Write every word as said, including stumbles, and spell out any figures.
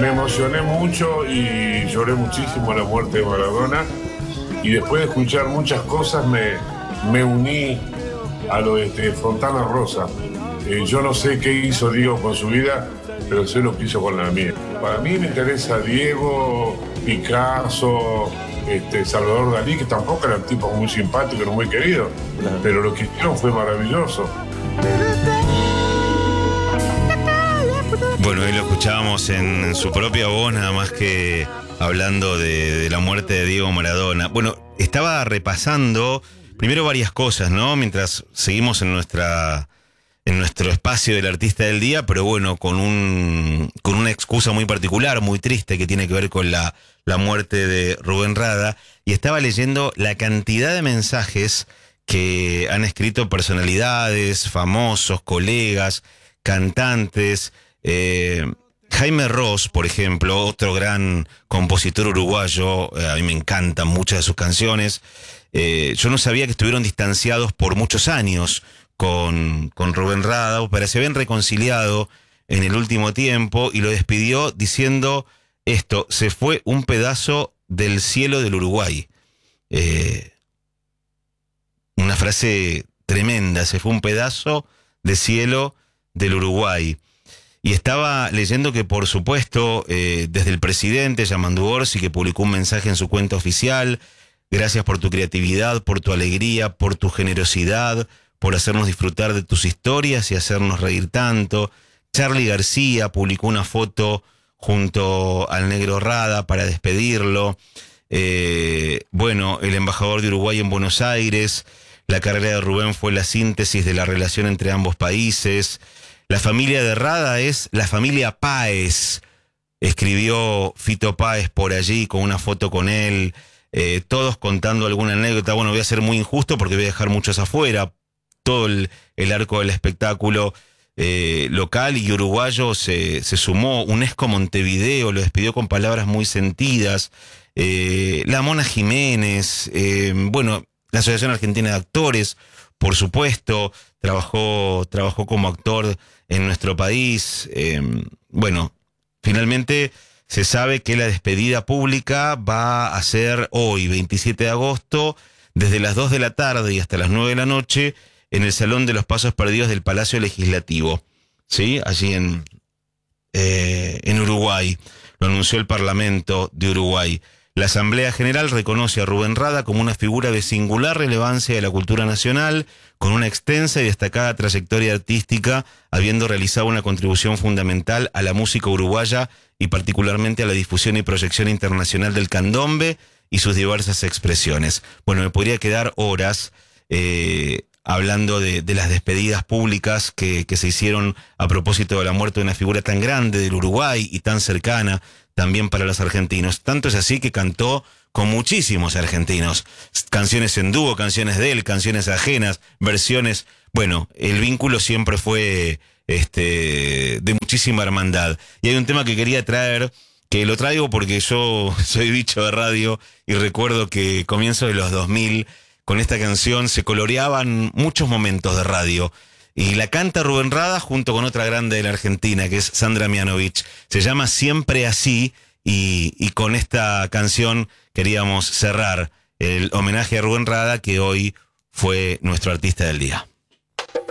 me emocioné mucho y lloré muchísimo a la muerte de Maradona. Y después de escuchar muchas cosas me, me uní a lo de este, Fontana Rosa. Eh, yo no sé qué hizo Diego con su vida, pero sé lo que hizo con la mía. Para mí me interesa Diego, Picasso, este, Salvador Dalí, que tampoco eran tipos muy simpáticos, no muy queridos, claro. Pero lo que hicieron fue maravilloso. Bueno, ahí lo escuchábamos en, en su propia voz, nada más que hablando de, de la muerte de Diego Maradona. Bueno, estaba repasando primero varias cosas, ¿no? Mientras seguimos en nuestra en nuestro espacio del artista del día, pero bueno, con un con una excusa muy particular, muy triste, que tiene que ver con la, la muerte de Rubén Rada. Y estaba leyendo la cantidad de mensajes que han escrito personalidades, famosos, colegas, cantantes. Eh, Jaime Ross, por ejemplo, otro gran compositor uruguayo, eh, a mí me encantan muchas de sus canciones. Eh, yo no sabía que estuvieron distanciados por muchos años con, con Rubén Rada, pero se habían reconciliado en el último tiempo y lo despidió diciendo esto: se fue un pedazo del cielo del Uruguay. Eh, una frase tremenda, se fue un pedazo de cielo del Uruguay. Y estaba leyendo que, por supuesto, eh, desde el presidente, Yamandu Orsi, que publicó un mensaje en su cuenta oficial: gracias por tu creatividad, por tu alegría, por tu generosidad, por hacernos disfrutar de tus historias y hacernos reír tanto. Charly García publicó una foto junto al Negro Rada para despedirlo. Eh, bueno, el embajador de Uruguay en Buenos Aires: la carrera de Rubén fue la síntesis de la relación entre ambos países. La familia de Rada es la familia Páez, escribió Fito Páez por allí con una foto con él, eh, todos contando alguna anécdota. Bueno, voy a ser muy injusto porque voy a dejar muchos afuera. Todo el, el arco del espectáculo eh, local y uruguayo se, se sumó. UNESCO Montevideo lo despidió con palabras muy sentidas. Eh, la Mona Jiménez, eh, bueno, la Asociación Argentina de Actores, por supuesto, trabajó, trabajó como actor en nuestro país. Eh, bueno, finalmente se sabe que la despedida pública va a ser hoy, veintisiete de agosto, desde las dos de la tarde y hasta las nueve de la noche, en el Salón de los Pasos Perdidos del Palacio Legislativo, ¿sí? Allí en, eh, en Uruguay. Lo anunció el Parlamento de Uruguay. La Asamblea General reconoce a Rubén Rada como una figura de singular relevancia de la cultura nacional, con una extensa y destacada trayectoria artística, habiendo realizado una contribución fundamental a la música uruguaya y particularmente a la difusión y proyección internacional del candombe y sus diversas expresiones. Bueno, me podría quedar horas eh, hablando de, de las despedidas públicas que, que se hicieron a propósito de la muerte de una figura tan grande del Uruguay y tan cercana también para los argentinos. Tanto es así que cantó con muchísimos argentinos. Canciones en dúo, canciones de él, canciones ajenas, versiones. Bueno, el vínculo siempre fue este, de muchísima hermandad. Y hay un tema que quería traer, que lo traigo porque yo soy bicho de radio y recuerdo que comienzo de los dos mil, con esta canción se coloreaban muchos momentos de radio. Y la canta Rubén Rada junto con otra grande de la Argentina, que es Sandra Mianovich. Se llama Siempre Así, y, y con esta canción queríamos cerrar el homenaje a Rubén Rada, que hoy fue nuestro artista del día.